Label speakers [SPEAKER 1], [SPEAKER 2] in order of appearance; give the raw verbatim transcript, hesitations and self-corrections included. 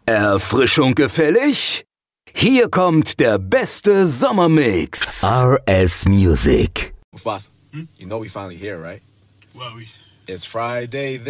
[SPEAKER 1] Erfrischung gefällig? Hier kommt der beste Sommermix. R S Music.
[SPEAKER 2] Mufasa, hmm? You know we finally here, right?
[SPEAKER 3] Well, we...
[SPEAKER 2] It's Friday.